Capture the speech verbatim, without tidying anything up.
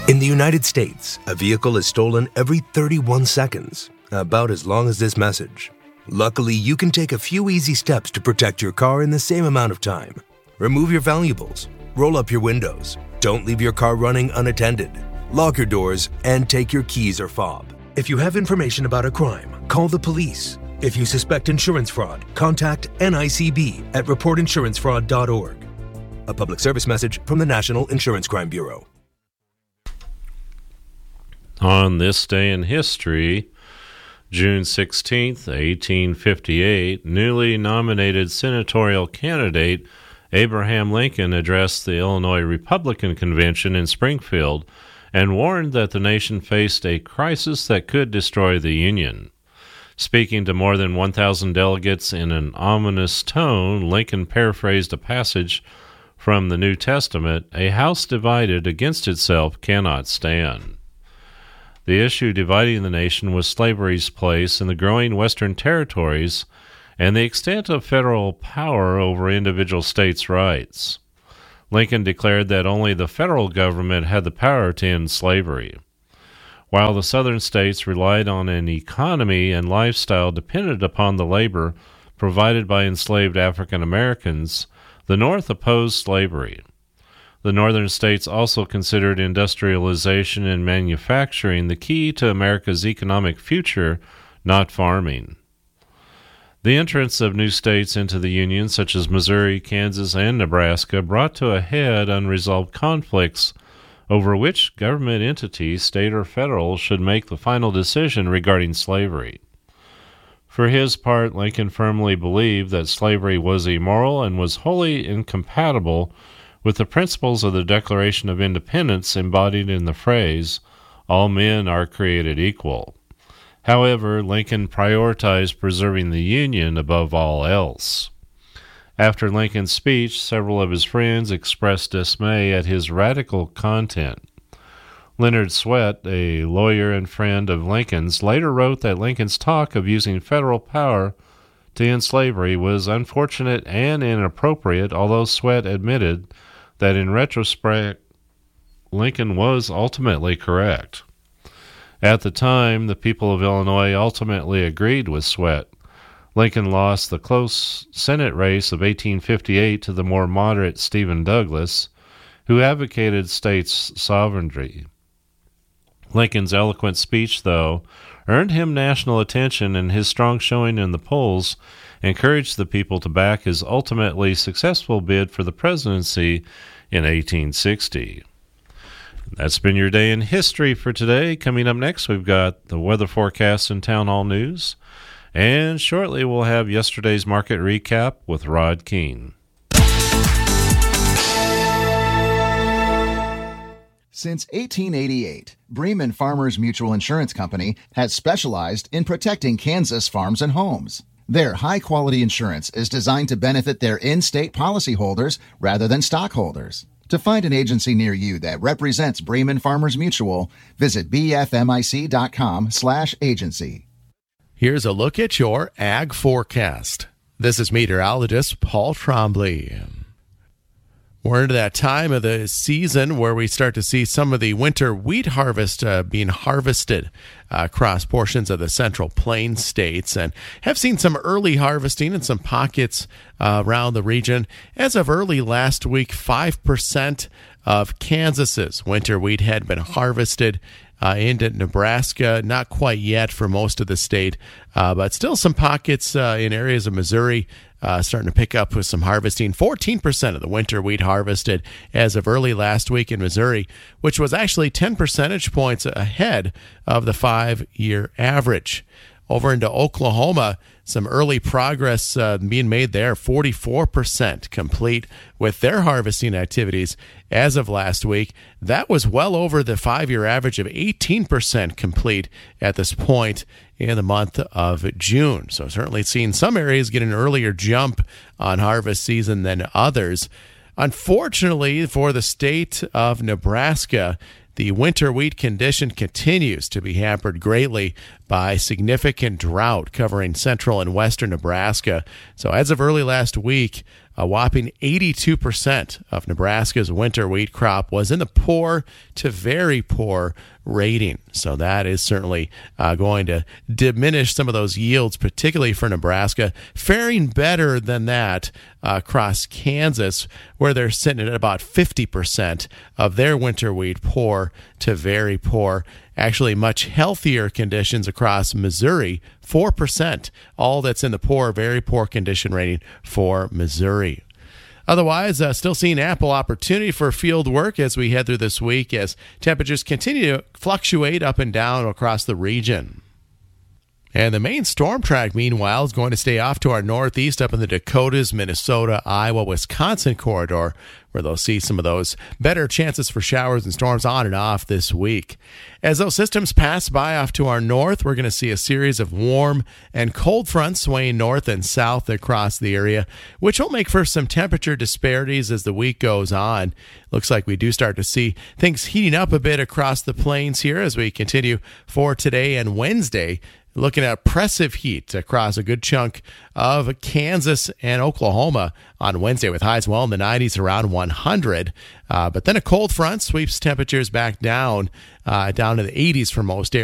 In the United States, a vehicle is stolen every thirty-one seconds, about as long as this message. Luckily, you can take a few easy steps to protect your car in the same amount of time. Remove your valuables, roll up your windows, don't leave your car running unattended, lock your doors, and take your keys or fob. If you have information about a crime, call the police. If you suspect insurance fraud, contact N I C B at report insurance fraud dot org. A public service message from the National Insurance Crime Bureau. On this day in history, June sixteenth, eighteen fifty-eight, newly nominated senatorial candidate Abraham Lincoln addressed the Illinois Republican Convention in Springfield and warned that the nation faced a crisis that could destroy the Union. Speaking to more than one thousand delegates in an ominous tone, Lincoln paraphrased a passage from the New Testament, "A house divided against itself cannot stand." The issue dividing the nation was slavery's place in the growing Western territories and the extent of federal power over individual states' rights. Lincoln declared that only the federal government had the power to end slavery. While the southern states relied on an economy and lifestyle dependent upon the labor provided by enslaved African Americans, the North opposed slavery. The northern states also considered industrialization and manufacturing the key to America's economic future, not farming. The entrance of new states into the Union, such as Missouri, Kansas, and Nebraska, brought to a head unresolved conflicts over which government entity, state or federal, should make the final decision regarding slavery. For his part, Lincoln firmly believed that slavery was immoral and was wholly incompatible with the principles of the Declaration of Independence embodied in the phrase, "All men are created equal." However, Lincoln prioritized preserving the Union above all else. After Lincoln's speech, several of his friends expressed dismay at his radical content. Leonard Swett, a lawyer and friend of Lincoln's, later wrote that Lincoln's talk of using federal power to end slavery was unfortunate and inappropriate, although Swett admitted that in retrospect, Lincoln was ultimately correct. At the time, the people of Illinois ultimately agreed with Swett. Lincoln lost the close Senate race of eighteen fifty-eight to the more moderate Stephen Douglas, who advocated states' sovereignty. Lincoln's eloquent speech, though, earned him national attention, and his strong showing in the polls encouraged the people to back his ultimately successful bid for the presidency in eighteen sixty. That's been your day in history for today. Coming up next, we've got the weather forecast and town hall news. And shortly, we'll have yesterday's market recap with Rod Keene. Since eighteen eighty-eight, Bremen Farmers Mutual Insurance Company has specialized in protecting Kansas farms and homes. Their high-quality insurance is designed to benefit their in-state policyholders rather than stockholders. To find an agency near you that represents Bremen Farmers Mutual, visit b f m i c dot com slash agency. Here's a look at your ag forecast. This is meteorologist Paul Trombley. We're into that time of the season where we start to see some of the winter wheat harvest uh, being harvested uh, across portions of the Central Plains states, and have seen some early harvesting in some pockets uh, around the region. As of early last week, five percent of Kansas's winter wheat had been harvested uh, into Nebraska. Not quite yet for most of the state, uh, but still some pockets uh, in areas of Missouri Uh, starting to pick up with some harvesting. fourteen percent of the winter wheat harvested as of early last week in Missouri, which was actually ten percentage points ahead of the five-year average. Over into Oklahoma, some early progress uh, being made there. forty-four percent complete with their harvesting activities as of last week. That was well over the five-year average of eighteen percent complete at this point in the month of June. So certainly seeing some areas get an earlier jump on harvest season than others. Unfortunately for the state of Nebraska, the winter wheat condition continues to be hampered greatly by significant drought covering central and western Nebraska. So as of early last week, A whopping eighty-two percent of Nebraska's winter wheat crop was in the poor to very poor rating. So that is certainly uh, going to diminish some of those yields, particularly for Nebraska. Faring better than that uh, across Kansas, where they're sitting at about fifty percent of their winter wheat poor to very poor. Actually, much healthier conditions across Missouri, four percent. All that's in the poor, very poor condition rating for Missouri. Otherwise, uh, still seeing ample opportunity for field work as we head through this week as temperatures continue to fluctuate up and down across the region. And the main storm track, meanwhile, is going to stay off to our northeast up in the Dakotas, Minnesota, Iowa, Wisconsin corridor, where they'll see some of those better chances for showers and storms on and off this week. As those systems pass by off to our north, we're going to see a series of warm and cold fronts swaying north and south across the area, which will make for some temperature disparities as the week goes on. Looks like we do start to see things heating up a bit across the plains here as we continue for today and Wednesday. Looking at oppressive heat across a good chunk of Kansas and Oklahoma on Wednesday with highs well in the nineties around one hundred. Uh, but then a cold front sweeps temperatures back down, uh, down to the eighties for most areas.